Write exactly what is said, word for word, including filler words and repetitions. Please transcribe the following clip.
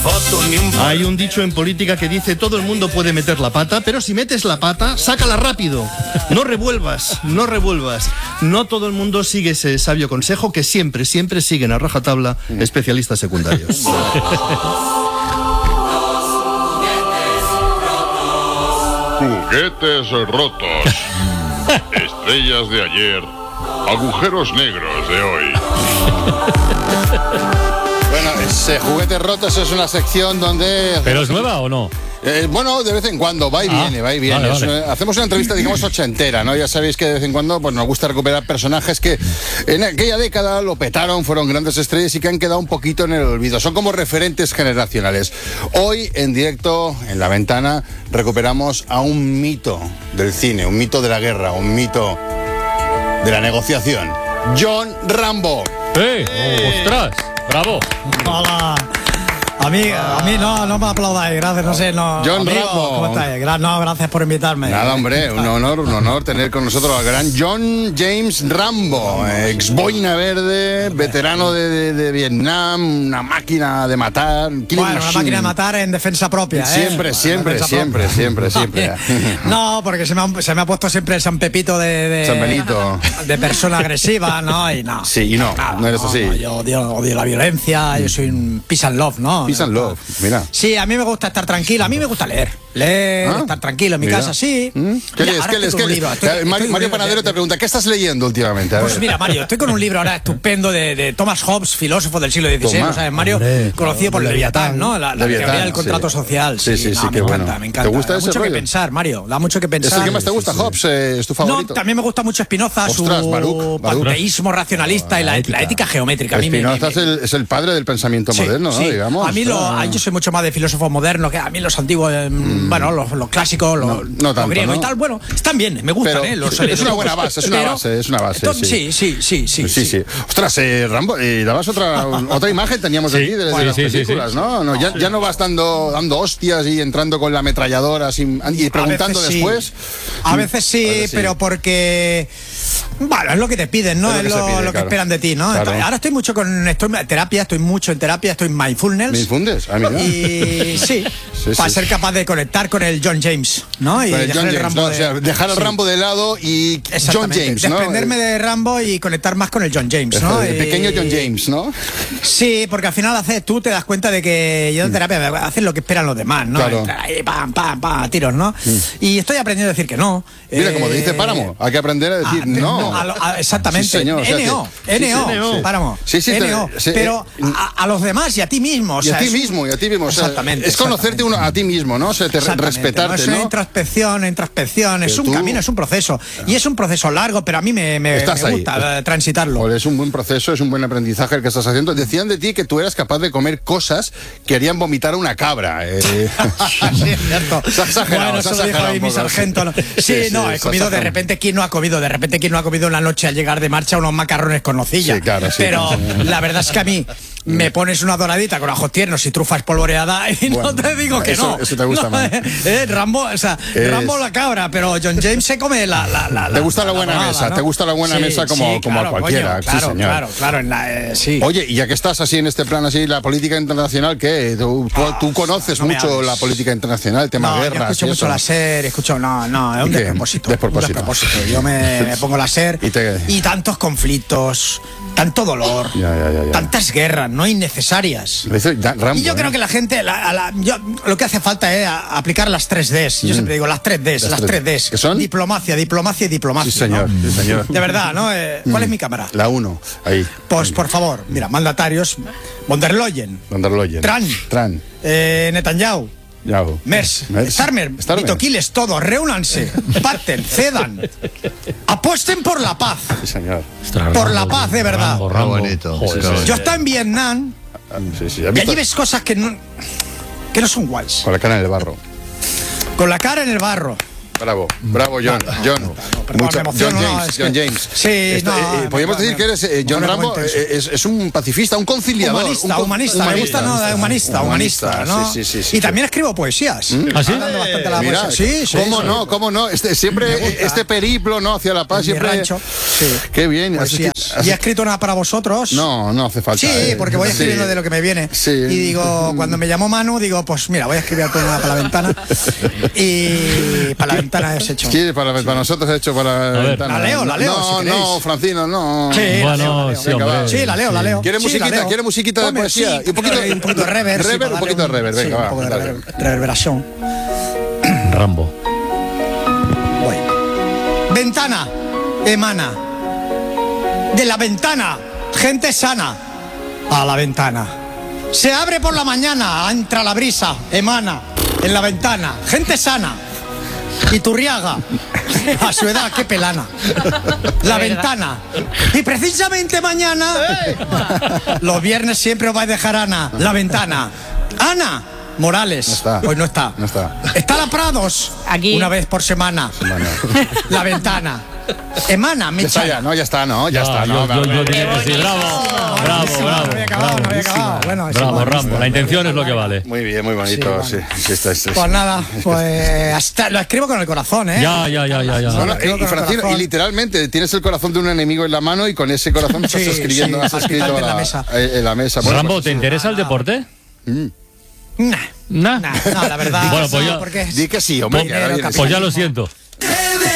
foto ni un... Hay un dicho en política que dice: todo el mundo puede meter la pata, pero si metes la pata, sácala rápido. No revuelvas, no revuelvas. No todo el mundo sigue ese sabio consejo que siempre, siempre siguen a rajatabla especialistas secundarios. Juguetes rotos, estrellas de ayer, agujeros negros de hoy. Bueno, ese Juguetes Rotos es una sección donde... ¿Pero es nueva o no? Eh, bueno, de vez en cuando, va y ah, viene, va y viene. Vale, vale. Hacemos una entrevista, digamos, ochentera, ¿no? Ya sabéis que de vez en cuando pues, nos gusta recuperar personajes que en aquella década lo petaron, fueron grandes estrellas y que han quedado un poquito en el olvido. Son como referentes generacionales. Hoy, en directo, en La Ventana, recuperamos a un mito del cine, un mito de la guerra, un mito de la negociación. John Rambo. ¡Eh! ¡Eh! ¡Ostras! ¡Bravo! Hola. A mí, a mí no, no me aplaudáis, gracias, no sé, no. John amigo, Rambo. ¿cómo estáis? Gra- no, gracias por invitarme. Nada, hombre, un honor, un honor tener con nosotros al gran John James Rambo, ex boina verde, veterano de, de, de Vietnam, una máquina de matar. Bueno, una máquina de matar en defensa propia, ¿eh? Siempre, siempre, Defensa siempre, propia. siempre, siempre. No, porque se me, ha, se me ha puesto siempre el San Pepito de, de, San Benito. de persona agresiva, ¿no? Y no. Sí, y no, Nada, no eres así. no, yo odio, odio la violencia, yo soy un peace and love, ¿no? Peace and love, mira. Sí, a mí me gusta estar tranquilo, a mí me gusta leer. Leer, ¿Ah? estar tranquilo en mi Mira. casa, sí. ¿Mm? ¿Qué Mira, lees? ahora ¿Qué estoy lees? con ¿Qué un lees? libro, estoy- Eh, estoy Mario, con un Mario libro Panadero de- te pregunta, ¿qué estás leyendo últimamente? A Pues ver. mira, Mario, estoy con un libro ahora estupendo de, de Thomas Hobbes, filósofo del siglo dieciséis, Toma. ¿no sabes, Mario? Hombre, Conocido por claro, Leviatán, ¿no? La, la Leviatán, teoría del contrato sí. social. Sí, sí, no, sí, me qué encanta, bueno. me encanta. ¿Te gusta da ese mucho rollo? que pensar, Mario, da mucho que ¿Es pensar. el que más te gusta, Hobbes? Eh, ¿Es tu favorito? No, también me gusta mucho Spinoza, Ostras, su Baruch, Baruch. panteísmo racionalista y la, la ética geométrica. A mí me- Spinoza me- es el, es el padre del pensamiento Sí, moderno, ¿no? sí. Digamos. A mí lo, Ah. a- yo soy mucho más de filósofos modernos, que a mí los antiguos, eh, bueno, los, los clásicos, los, No, no tanto, los griegos ¿no? y tal, bueno, están bien, me gustan, Pero ¿eh? Los, es una los- buena base, es una pero- base, es una base, to- sí. Sí, sí, sí, sí. Sí, sí. Ostras, eh, Rambo, eh, dabas otra, otra imagen, teníamos Sí. aquí de, de Bueno, las sí, sí, películas, sí. ¿no? no ya, ya no vas dando, dando hostias y entrando con la ametralladora sin, y preguntando A veces sí. después. A veces sí, A veces sí. pero porque... Bueno, es lo que te piden, ¿no? Es Es lo lo, que se pide, lo que claro. esperan de ti, ¿no? Claro. Entonces, ahora estoy mucho con... Estoy en terapia, estoy mucho en terapia, estoy en mindfulness. ¿Me infundes? Ah, mira. Y sí, Sí, para sí. ser capaz de conectar con el John James, ¿no? Y Con el dejar John el James, Rambo ¿no? de- O sea, dejar al sí. Rambo de lado y John Exactamente, James, ¿no? desprenderme de Rambo y conectar más con el John James, ¿no? El Y- pequeño John James, ¿no? Sí, porque al final haces, tú te das cuenta de que yo en terapia haces lo que esperan los demás, ¿no? Claro. Entrar ahí, pam, pam, pam, a tiros, ¿no? Y estoy aprendiendo a decir que no. Mira, Eh, como te dice Páramo, hay que aprender a decir ah, no. a lo- a- exactamente. Sí, señor, o sea, N O, que- N O, sí, sí. Páramo. Sí, sí, te- N O. sí, Pero eh, a, a los demás y a ti mismo. O Y a sea, ti es un- mismo, y a ti mismo. O sea, Exactamente. es conocerte uno a ti mismo, ¿no? O sea, te- Exactamente, respetarte, no es ¿no? una introspección, introspección, es Pero un tú- camino, es un proceso. Y es un proceso largo, pero a mí me, me, Estás me ahí. gusta eh, transitarlo. Joder, es un buen proceso, es un buen aprendizaje el que estás haciendo. Decían de ti que tú eras capaz de comer cosas que harían vomitar a una cabra. Eh. Sí, es cierto. Se ha exagerado, Bueno, se ha eso lo dijo exagerado ahí un mi poco. sargento. ¿no? Sí, Sí, sí, no, se he ha comido de exagerado. repente, ¿quién no ha comido? De repente, ¿quién no ha comido una noche al llegar de marcha unos macarrones con nocilla? Sí, claro, sí. Pero la verdad es que a mí me pones una doradita con ajos tiernos y trufa espolvoreada y Bueno, no te digo que eso- no. eso te gusta No, más. eh, eh, Rambo, o sea, Es- Rambo la cabra, pero John James se come la... la, la Te gusta la buena dorada, mesa, ¿no? te gusta la buena Sí, mesa como- sí, como a claro, cualquiera, coño, sí, claro, señor. claro, claro, en la, eh, sí. Oye, y ya que estás así en este plan, así, la política internacional, ¿qué? Tú, tú- tú conoces no me mucho hables. la política internacional, el tema No, yo guerras escucho y mucho eso. la SER, escucho, no, no, es un ¿Y qué? despropósito. Despropósito. Un despropósito. Yo me, me pongo la SER Y te- y tantos conflictos, tanto dolor, Ya, ya, ya, ya. tantas guerras no innecesarias. Lo hizo Da- Rambo, Y yo creo ¿eh? que la gente, la- a la- yo- lo que hace falta es a- aplicar las tres Ds. Yo siempre digo las tres Ds, Las las tres- tres Ds. ¿qué son? Diplomacia, diplomacia y diplomacia. Sí, señor, ¿no? sí, señor. De verdad, ¿no? Eh, ¿Cuál es mi cámara? La uno, ahí. Pues por favor, mira, mandatarios, von der Leyen, Von der Leyen. Trump. Trump. eh, Netanyahu, Ya. Mers, Mers. Starmer, Starmer. Vitoquiles, todos, reúnanse, pacten, cedan, apuesten por la paz. Sí, señor. Ostras, Por Rambo, la paz, de verdad. Rambo, Qué Rambo. bonito. Joder, Sí, sí. Yo estaba en Vietnam Ah, Sí, sí. ¿Has y visto? allí ves cosas que no, que no son guays. Con la cara en el barro. Con la cara en el barro. Bravo, bravo, John. John. perdón, Mucha- me emociono, John no, James. es que- John James. Sí, Este, no, eh, me- podríamos me- decir que eres eh, John me Rambo. pongo intenso. eh, Es, es un pacifista, un conciliador. Humanista, un con- humanista, me gusta, ¿no? Humanista, humanista, ¿no? Sí, sí, sí, sí. Y también escribo poesías. ¿Ah, sí? Dando bastante la Mira, poesía. Sí, sí, ¿cómo sí. no? ¿Cómo no? Este, siempre Me gusta. este periplo, ¿no? Hacia la paz, En mi siempre. rancho, sí. Qué bien. Así que, Poesías. y he escrito una para vosotros. No, no hace falta. Sí, eh. porque voy escribiendo Sí. de lo que me viene. Sí. Y digo, cuando me llamó Manu, digo, pues mira, voy a escribir una para la ventana. Y para la ventana es hecho. Sí, para, para nosotros he hecho para la ver. ventana. La leo, la leo, No, si queréis. no, Francino, no. Sí, la Bueno, leo, la leo. sí, Venga, hombre. va. Sí, la leo, la leo. ¿Quiere Sí, musiquita? la leo. ¿Quiere musiquita de Ponme, poesía? sí, Y un poquito, un poquito de reverb. sí, reverb, para un poquito de darle reverb. Venga, sí, va. un poco de dale. rever- reverberación. Rambo. Voy. Ventana, emana. De la ventana, gente sana. A la ventana. Se abre por la mañana, entra la brisa, emana. En la ventana, gente sana. Iturriaga, a su edad, qué pelana. La ventana. Y precisamente mañana, los viernes siempre os vais a dejar Ana. La ventana. Ana Morales. No está. Pues no está. No está. Está la Prados. Aquí. Una vez por semana. La ventana. Emana, Ya mi está, ya, no, ya está, no, ya está, no. yo, yo, yo no, diría que sí. Bravo, bravo, No bravo. había acabado, no había acabado. Bueno, es Bravo, igual. Rambo. La intención es lo que vale. Muy bien, muy bonito, sí. sí, está, está, Pues nada, pues hasta lo escribo con el corazón, ¿eh? Ya, ya, ya, ya, ya. Bueno, escribo y, con el Francino, corazón. y literalmente tienes el corazón de un enemigo en la mano y con ese corazón estás Sí, escribiendo, sí, has escrito palpitante en la la- mesa. eh, en la mesa. Bueno, Rambo, pues, ¿te interesa el deporte? Nah, Nah. nah, no, la verdad. Bueno, pues no, ya- porque es- Di que sí, hombre. Pues- que ahora vienes. Pues ya lo siento.